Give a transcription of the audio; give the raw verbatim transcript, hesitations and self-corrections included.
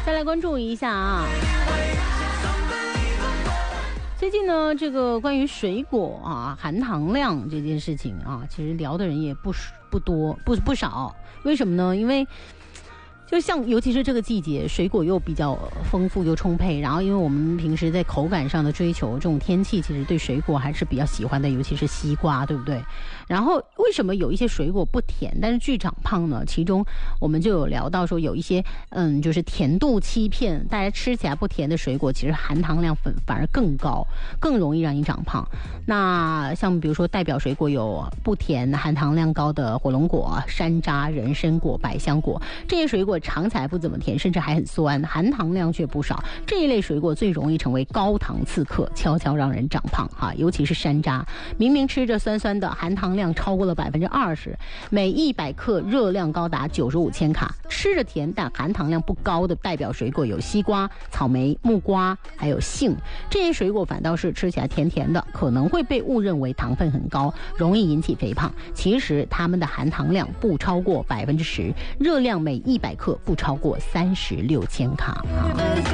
再来关注一下啊。最近呢，这个关于水果啊含糖量这件事情啊，其实聊的人也不不多不不少。为什么呢？因为就像尤其是这个季节，水果又比较丰富又充沛，然后因为我们平时在口感上的追求，这种天气其实对水果还是比较喜欢的，尤其是西瓜，对不对？然后为什么有一些水果不甜，但是巨长胖呢？其中我们就有聊到说，有一些嗯，就是甜度欺骗，大家吃起来不甜的水果，其实含糖量反反而更高，更容易让你长胖。那像比如说代表水果有不甜、含糖量高的火龙果、山楂、人参果、百香果，这些水果尝起来不怎么甜，甚至还很酸，含糖量却不少。这一类水果最容易成为高糖刺客，悄悄让人长胖哈。尤其是山楂，明明吃着酸酸的，含糖量超过了百分之二十，每一百克热量高达九十五千卡。吃着甜但含糖量不高的代表水果有西瓜、草莓、木瓜，还有杏。这些水果反倒是吃起来甜甜的，可能会被误认为糖分很高，容易引起肥胖。其实它们的含糖量不超过百分之十，热量每一百克不超过三十六千卡。